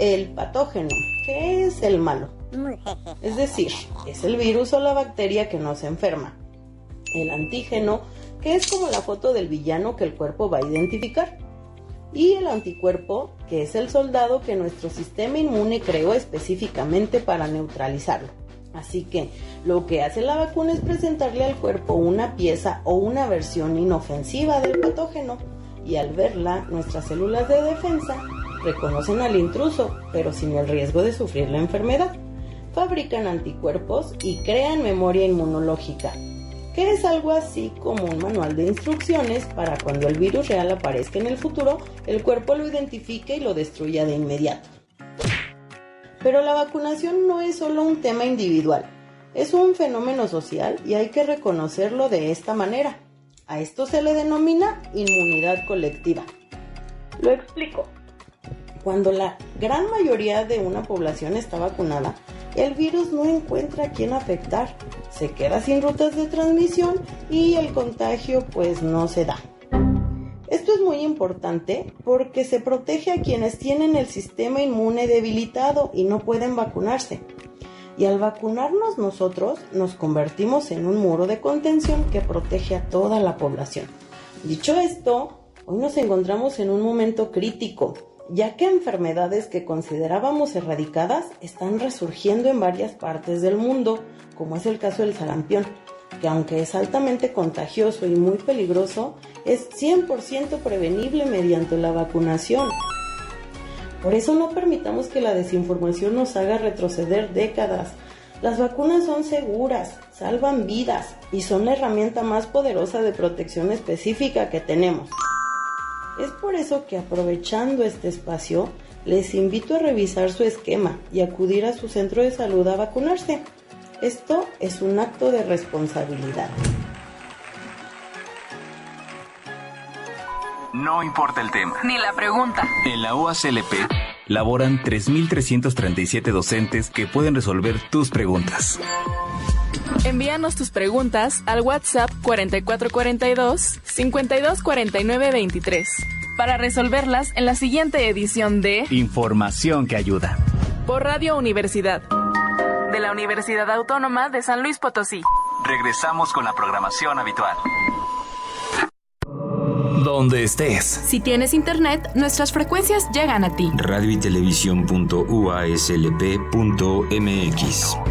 el patógeno, que es el malo. Es decir, es el virus o la bacteria que nos enferma. El antígeno, que es como la foto del villano que el cuerpo va a identificar. Y el anticuerpo, que es el soldado que nuestro sistema inmune creó específicamente para neutralizarlo. Así que lo que hace la vacuna es presentarle al cuerpo una pieza o una versión inofensiva del patógeno, y al verla, nuestras células de defensa reconocen al intruso, pero sin el riesgo de sufrir la enfermedad. Fabrican anticuerpos y crean memoria inmunológica, que es algo así como un manual de instrucciones para cuando el virus real aparezca en el futuro, el cuerpo lo identifique y lo destruya de inmediato. Pero la vacunación no es solo un tema individual, es un fenómeno social y hay que reconocerlo de esta manera. A esto se le denomina inmunidad colectiva. Lo explico. Cuando la gran mayoría de una población está vacunada, el virus no encuentra a quién afectar, se queda sin rutas de transmisión y el contagio pues no se da. Esto es muy importante porque se protege a quienes tienen el sistema inmune debilitado y no pueden vacunarse. Y al vacunarnos nosotros, nos convertimos en un muro de contención que protege a toda la población. Dicho esto, hoy nos encontramos en un momento crítico, ya que enfermedades que considerábamos erradicadas están resurgiendo en varias partes del mundo, como es el caso del sarampión, que aunque es altamente contagioso y muy peligroso, es 100% prevenible mediante la vacunación. Por eso no permitamos que la desinformación nos haga retroceder décadas. Las vacunas son seguras, salvan vidas y son la herramienta más poderosa de protección específica que tenemos. Es por eso que, aprovechando este espacio, les invito a revisar su esquema y acudir a su centro de salud a vacunarse. Esto es un acto de responsabilidad. No importa el tema, ni la pregunta. En la UASLP laboran 3.337 docentes que pueden resolver tus preguntas. Envíanos tus preguntas al WhatsApp 4442-524923 para resolverlas en la siguiente edición de Información que ayuda. Por Radio Universidad, de la Universidad Autónoma de San Luis Potosí. Regresamos con la programación habitual. Donde estés. Si tienes internet, nuestras frecuencias llegan a ti. Radio y televisión.uaslp.mx.